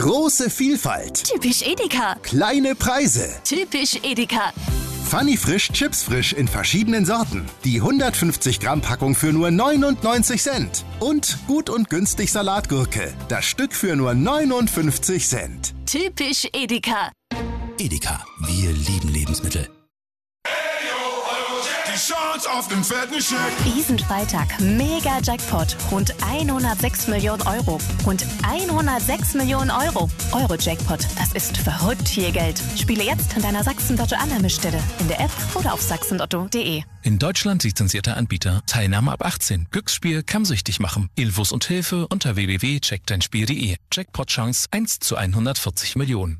Große Vielfalt. Typisch Edeka. Kleine Preise. Typisch Edeka. Funny Frisch Chips frisch in verschiedenen Sorten. Die 150 Gramm Packung für nur 99 Cent. Und gut und günstig Salatgurke. Das Stück für nur 59 Cent. Typisch Edeka. Edeka, wir lieben Lebensmittel. Die Chance auf den fetten Scheck. Diesen Freitag mega Jackpot. Rund 106 Millionen Euro. Rund 106 Millionen Euro. Euro-Jackpot. Das ist verrückt viel Geld. Spiele jetzt in deiner Sachsen-Lotto-Annahmestelle. In der App oder auf sachsenlotto.de. In Deutschland lizenzierter Anbieter. Teilnahme ab 18. Glücksspiel kann süchtig machen. Infos und Hilfe unter www.checkdeinspiel.de. Jackpot-Chance 1 zu 140 Millionen.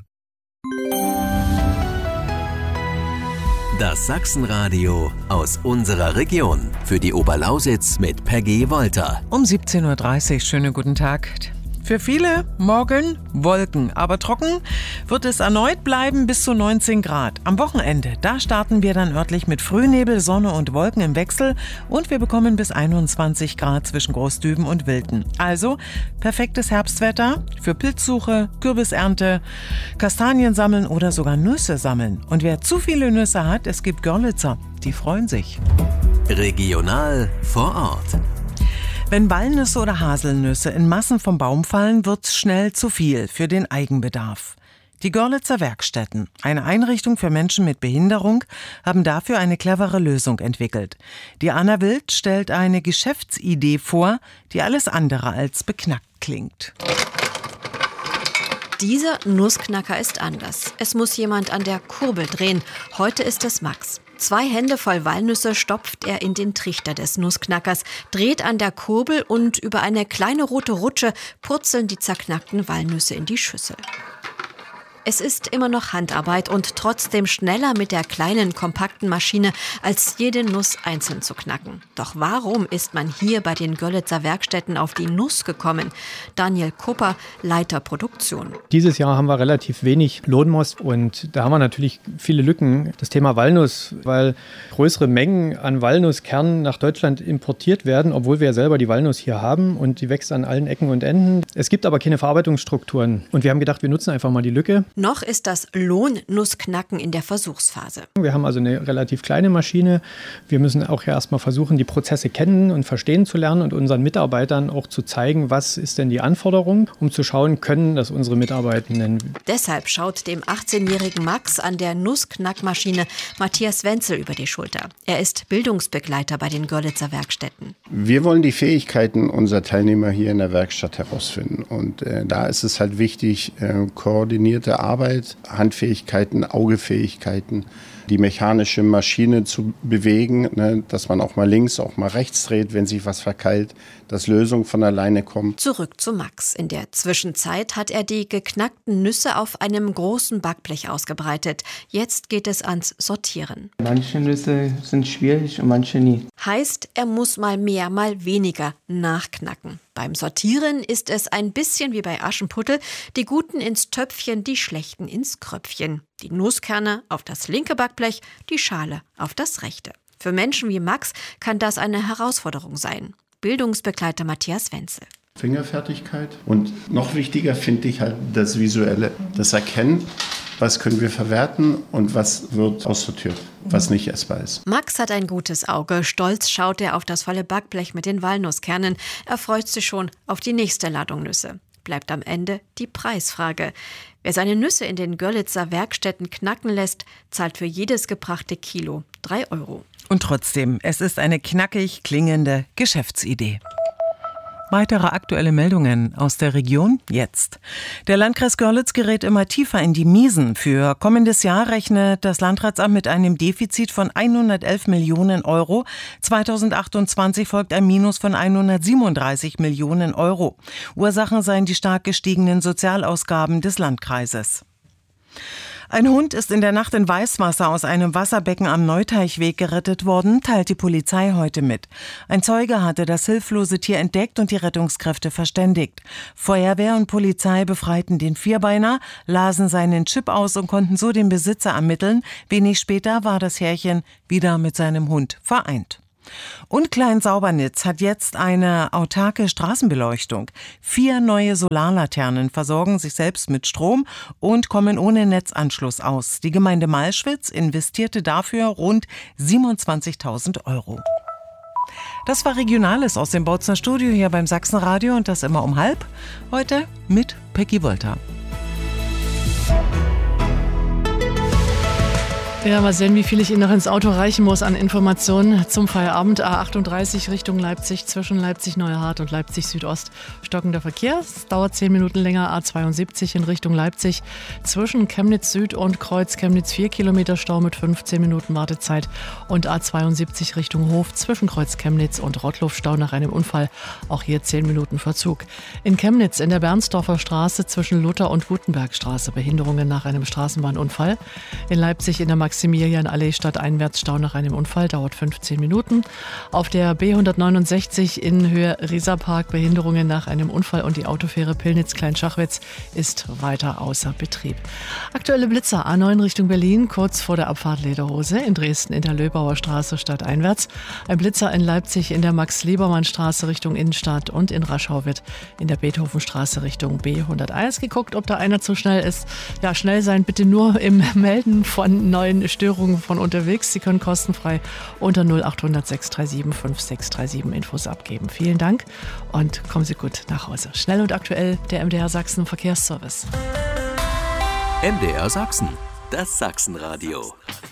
Das Sachsenradio aus unserer Region. Für die Oberlausitz mit Peggy Wolter. Um 17.30 Uhr, schönen guten Tag. Für viele morgen Wolken, aber trocken wird es erneut bleiben bis zu 19 Grad. Am Wochenende, da starten wir dann örtlich mit Frühnebel, Sonne und Wolken im Wechsel und wir bekommen bis 21 Grad zwischen Großdüben und Wilden. Also perfektes Herbstwetter für Pilzsuche, Kürbisernte, Kastanien sammeln oder sogar Nüsse sammeln. Und wer zu viele Nüsse hat, es gibt Görlitzer, die freuen sich. Regional vor Ort. Wenn Walnüsse oder Haselnüsse in Massen vom Baum fallen, wird's schnell zu viel für den Eigenbedarf. Die Görlitzer Werkstätten, eine Einrichtung für Menschen mit Behinderung, haben dafür eine clevere Lösung entwickelt. Die Anna Wild stellt eine Geschäftsidee vor, die alles andere als beknackt klingt. Dieser Nussknacker ist anders. Es muss jemand an der Kurbel drehen. Heute ist es Max. 2 Hände voll Walnüsse stopft er in den Trichter des Nussknackers, dreht an der Kurbel und über eine kleine rote Rutsche purzeln die zerknackten Walnüsse in die Schüssel. Es ist immer noch Handarbeit und trotzdem schneller mit der kleinen, kompakten Maschine, als jede Nuss einzeln zu knacken. Doch warum ist man hier bei den Görlitzer Werkstätten auf die Nuss gekommen? Daniel Kupper, Leiter Produktion. Dieses Jahr haben wir relativ wenig Lohnmost und da haben wir natürlich viele Lücken. Das Thema Walnuss, weil größere Mengen an Walnusskernen nach Deutschland importiert werden, obwohl wir ja selber die Walnuss hier haben und die wächst an allen Ecken und Enden. Es gibt aber keine Verarbeitungsstrukturen und wir haben gedacht, wir nutzen einfach mal die Lücke. Noch ist das Lohnnussknacken in der Versuchsphase. Wir haben also eine relativ kleine Maschine. Wir müssen auch erstmal versuchen, die Prozesse kennen und verstehen zu lernen und unseren Mitarbeitern auch zu zeigen, was ist denn die Anforderung, um zu schauen, können das unsere Mitarbeitenden. Deshalb schaut dem 18-jährigen Max an der Nussknackmaschine Matthias Wenzel über die Schulter. Er ist Bildungsbegleiter bei den Görlitzer Werkstätten. Wir wollen die Fähigkeiten unserer Teilnehmer hier in der Werkstatt herausfinden. Und da ist es halt wichtig, koordinierte Arbeit, Handfähigkeiten, Augefähigkeiten, die mechanische Maschine zu bewegen, ne, dass man auch mal links, auch mal rechts dreht, wenn sich was verkeilt, dass Lösungen von alleine kommen. Zurück zu Max. In der Zwischenzeit hat er die geknackten Nüsse auf einem großen Backblech ausgebreitet. Jetzt geht es ans Sortieren. Manche Nüsse sind schwierig und manche nie. Heißt, er muss mal mehr, mal weniger nachknacken. Beim Sortieren ist es ein bisschen wie bei Aschenputtel, die Guten ins Töpfchen, die Schlechten ins Kröpfchen. Die Nusskerne auf das linke Backblech, die Schale auf das rechte. Für Menschen wie Max kann das eine Herausforderung sein. Bildungsbegleiter Matthias Wenzel. Fingerfertigkeit und noch wichtiger finde ich halt das Visuelle, das Erkennen, was können wir verwerten und was wird aussortiert, was nicht essbar ist. Max hat ein gutes Auge. Stolz schaut er auf das volle Backblech mit den Walnusskernen. Er freut sich schon auf die nächste Ladung Nüsse. Bleibt am Ende die Preisfrage. Wer seine Nüsse in den Görlitzer Werkstätten knacken lässt, zahlt für jedes gebrachte Kilo 3 €. Und trotzdem, es ist eine knackig klingende Geschäftsidee. Weitere aktuelle Meldungen aus der Region jetzt. Der Landkreis Görlitz gerät immer tiefer in die Miesen. Für kommendes Jahr rechnet das Landratsamt mit einem Defizit von 111 Millionen €. 2028 folgt ein Minus von 137 Millionen €. Ursachen seien die stark gestiegenen Sozialausgaben des Landkreises. Ein Hund ist in der Nacht in Weißwasser aus einem Wasserbecken am Neuteichweg gerettet worden, teilt die Polizei heute mit. Ein Zeuge hatte das hilflose Tier entdeckt und die Rettungskräfte verständigt. Feuerwehr und Polizei befreiten den Vierbeiner, lasen seinen Chip aus und konnten so den Besitzer ermitteln. Wenig später war das Herrchen wieder mit seinem Hund vereint. Und Klein-Saubernitz hat jetzt eine autarke Straßenbeleuchtung. 4 neue Solarlaternen versorgen sich selbst mit Strom und kommen ohne Netzanschluss aus. Die Gemeinde Malschwitz investierte dafür rund 27.000 €. Das war Regionales aus dem Bautzner Studio hier beim Sachsenradio und das immer um 12:30. Heute mit Peggy Wolter. Ja, mal sehen, wie viel ich Ihnen noch ins Auto reichen muss an Informationen zum Feierabend. A38 Richtung Leipzig, zwischen Leipzig-Neuhardt und Leipzig-Südost. Stockender Verkehr, es dauert 10 Minuten länger. A72 in Richtung Leipzig, zwischen Chemnitz Süd und Kreuz Chemnitz 4 Kilometer Stau mit 15 Minuten Wartezeit. Und A72 Richtung Hof, zwischen Kreuz Chemnitz und Rottloff Stau nach einem Unfall. Auch hier 10 Minuten Verzug. In Chemnitz in der Bernsdorfer Straße zwischen Luther- und Gutenbergstraße Behinderungen nach einem Straßenbahnunfall. In Leipzig in der Maximilianallee stadteinwärts Stau nach einem Unfall, dauert 15 Minuten. Auf der B169 in Höhe Rieserpark Behinderungen nach einem Unfall und die Autofähre Pillnitz-Kleinschachwitz ist weiter außer Betrieb. Aktuelle Blitzer A9 Richtung Berlin, kurz vor der Abfahrt Lederhose. In Dresden in der Löbauer Straße stadteinwärts. Ein Blitzer in Leipzig in der Max-Liebermann-Straße Richtung Innenstadt und in Raschau wird in der Beethovenstraße Richtung B101 geguckt, ob da einer zu schnell ist. Ja, schnell sein bitte nur im Melden von neuen Störungen von unterwegs. Sie können kostenfrei unter 0800 637 5637 Infos abgeben. Vielen Dank und kommen Sie gut nach Hause. Schnell und aktuell der MDR Sachsen Verkehrsservice. MDR Sachsen, das Sachsenradio.